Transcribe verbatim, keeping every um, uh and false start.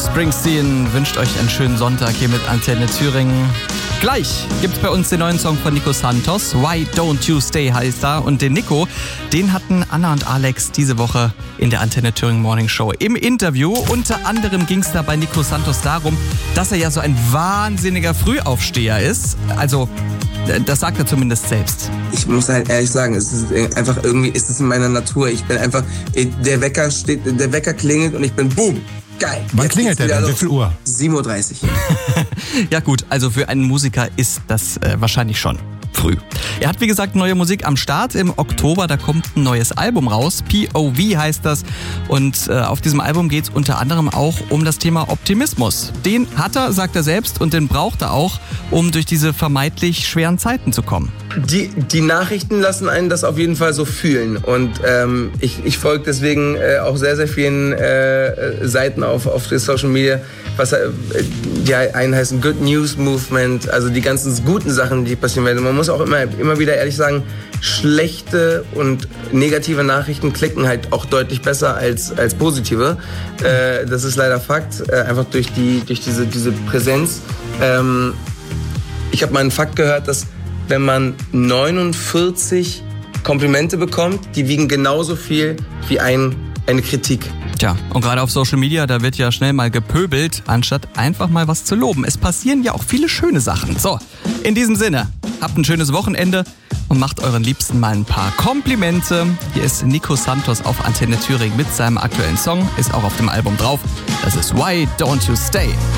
Springsteen wünscht euch einen schönen Sonntag hier mit Antenne Thüringen. Gleich gibt's bei uns den neuen Song von Nico Santos. Why Don't You Stay heißt er. Und den Nico, den hatten Anna und Alex diese Woche in der Antenne Thüringen Morning Show im Interview. Unter anderem ging's da bei Nico Santos darum, dass er ja so ein wahnsinniger Frühaufsteher ist. Also, das sagt er zumindest selbst. Ich muss halt ehrlich sagen, es ist einfach irgendwie, ist es in meiner Natur. Ich bin einfach, der Wecker steht, der Wecker klingelt und ich bin boom. Geil. Wann klingelt der denn? Wie viel Uhr? sieben Uhr dreißig. Ja gut, also für einen Musiker ist das äh, wahrscheinlich schon früh. Er hat wie gesagt neue Musik am Start. Im Oktober, da kommt ein neues Album raus. P O V heißt das. Und äh, auf diesem Album geht es unter anderem auch um das Thema Optimismus. Den hat er, sagt er selbst, und den braucht er auch, um durch diese vermeintlich schweren Zeiten zu kommen. Die, die Nachrichten lassen einen das auf jeden Fall so fühlen. Und ähm, ich, ich folge deswegen äh, auch sehr, sehr vielen äh, Seiten auf, auf der Social Media, was äh, die einen heißen Good News Movement, also die ganzen guten Sachen, die passieren werden. Man muss auch immer, immer wieder ehrlich sagen, schlechte und negative Nachrichten klicken halt auch deutlich besser als, als positive. Äh, das ist leider Fakt, äh, einfach durch, die, durch diese, diese Präsenz. Ähm, ich habe mal einen Fakt gehört, dass wenn man neunundvierzig Komplimente bekommt, die wiegen genauso viel wie ein, eine Kritik. Tja, und gerade auf Social Media, da wird ja schnell mal gepöbelt, anstatt einfach mal was zu loben. Es passieren ja auch viele schöne Sachen. So, in diesem Sinne, habt ein schönes Wochenende und macht euren Liebsten mal ein paar Komplimente. Hier ist Nico Santos auf Antenne Thüringen mit seinem aktuellen Song, ist auch auf dem Album drauf. Das ist Why Don't You Stay.